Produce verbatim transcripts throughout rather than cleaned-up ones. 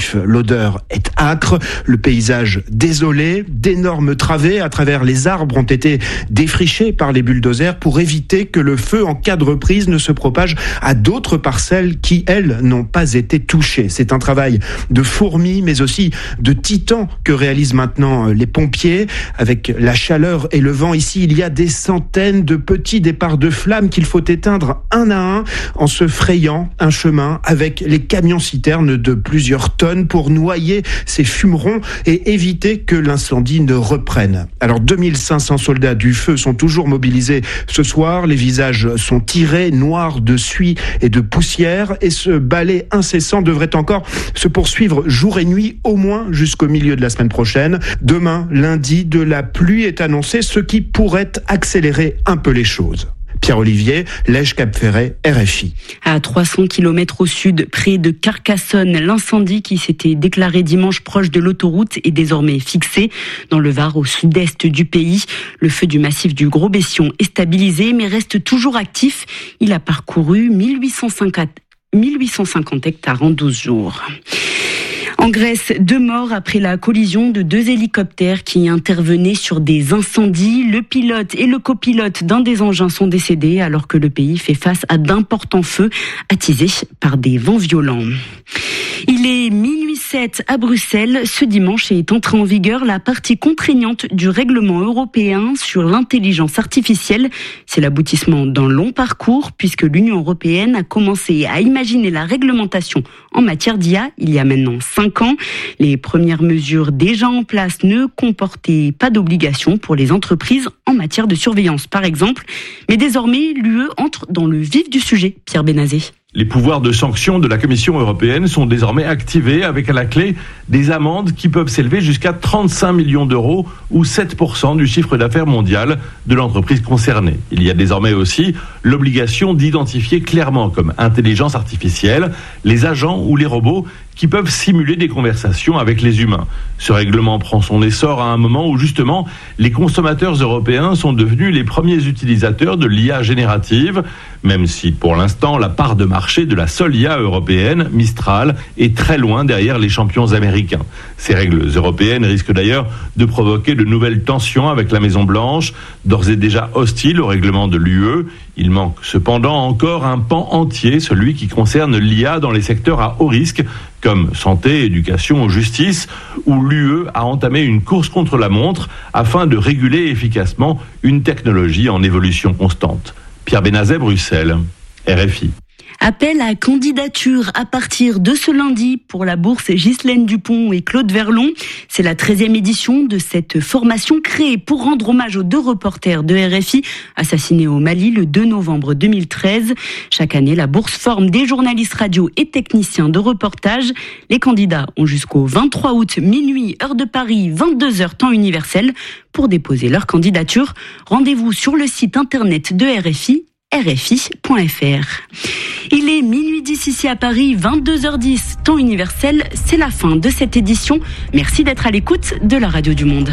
explosifs. L'odeur est âcre, le paysage désolé, d'énormes travées à travers les arbres ont été défrichés par les bulldozers pour éviter que le feu en cas de reprise ne se propage à d'autres parcelles qui, elles, n'ont pas été touchées. C'est un travail de fourmi, mais aussi de titan que réalisent maintenant les pompiers. Avec la chaleur et le vent ici, il y a des centaines de petits départs de flammes qu'il faut éteindre un à un en se frayant un chemin avec les camions-citernes de plusieurs tonnes pour noyer ces fumerons et éviter que l'incendie ne reprenne. Alors deux mille cinq cents soldats du feu sont toujours mobilisés ce soir. Les visages sont tirés, noirs de suie et de poussière, et ce balai incessant devrait encore se poursuivre jour et nuit, au moins jusqu'au milieu de la semaine prochaine. Demain, lundi, de la pluie est annoncée, ce qui pourrait accélérer un peu les choses. Pierre-Olivier, Lège-Cap-Ferret, R F I. À trois cents kilomètres au sud, près de Carcassonne, l'incendie qui s'était déclaré dimanche proche de l'autoroute est désormais fixé. Dans le Var, au sud-est du pays, le feu du massif du Gros Bession est stabilisé, mais reste toujours actif. Il a parcouru mille huit cent cinquante hectares en douze jours. En Grèce, deux morts après la collision de deux hélicoptères qui intervenaient sur des incendies. Le pilote et le copilote d'un des engins sont décédés alors que le pays fait face à d'importants feux attisés par des vents violents. Il est minuit sept à Bruxelles. Ce dimanche est entrée en vigueur la partie contraignante du règlement européen sur l'intelligence artificielle. C'est l'aboutissement d'un long parcours puisque l'Union européenne a commencé à imaginer la réglementation en matière d'I A il y a maintenant cinq ans. Les premières mesures déjà en place ne comportaient pas d'obligation pour les entreprises en matière de surveillance, par exemple. Mais désormais, l'U E entre dans le vif du sujet. Pierre Benazé. Les pouvoirs de sanction de la Commission européenne sont désormais activés avec à la clé des amendes qui peuvent s'élever jusqu'à trente-cinq millions d'euros ou sept pour cent du chiffre d'affaires mondial de l'entreprise concernée. Il y a désormais aussi l'obligation d'identifier clairement comme intelligence artificielle les agents ou les robots qui peuvent simuler des conversations avec les humains. Ce règlement prend son essor à un moment où justement les consommateurs européens sont devenus les premiers utilisateurs de l'I A générative, même si pour l'instant la part de marché de la seule I A européenne, Mistral, est très loin derrière les champions américains. Ces règles européennes risquent d'ailleurs de provoquer de nouvelles tensions avec la Maison-Blanche, d'ores et déjà hostile au règlement de l'U E. Il manque cependant encore un pan entier, celui qui concerne l'I A dans les secteurs à haut risque, comme santé, éducation ou justice, où l'U E a entamé une course contre la montre afin de réguler efficacement une technologie en évolution constante. Pierre Benazet, Bruxelles, R F I. Appel à candidature à partir de ce lundi pour la bourse Ghislaine Dupont et Claude Verlon. C'est la treizième édition de cette formation créée pour rendre hommage aux deux reporters de R F I assassinés au Mali le deux novembre deux mille treize. Chaque année, la bourse forme des journalistes radio et techniciens de reportage. Les candidats ont jusqu'au vingt-trois août, minuit, heure de Paris, vingt-deux heures, temps universel, pour déposer leur candidature. Rendez-vous sur le site internet de R F I, r f i point f r. Il est minuit dix ici à Paris, vingt-deux heures dix, temps universel. C'est la fin de cette édition. Merci d'être à l'écoute de la Radio du Monde.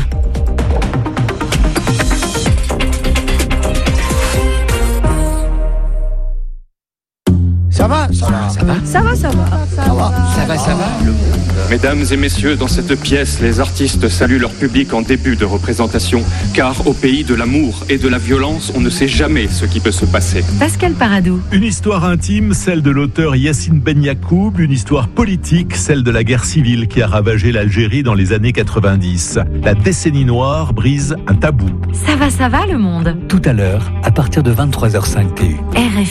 Ça va, ça va, ça va, ça va, ça va, ça va, ça va, ça va. Mesdames et messieurs, dans cette pièce, les artistes saluent leur public en début de représentation, car au pays de l'amour et de la violence, on ne sait jamais ce qui peut se passer. Pascal Paradou. Une histoire intime, celle de l'auteur Yassine Ben Yacoub, une histoire politique, celle de la guerre civile qui a ravagé l'Algérie dans les années quatre-vingt-dix. La décennie noire brise un tabou. Ça va, ça va le monde. Tout à l'heure, à partir de vingt-trois heures cinq T U. R F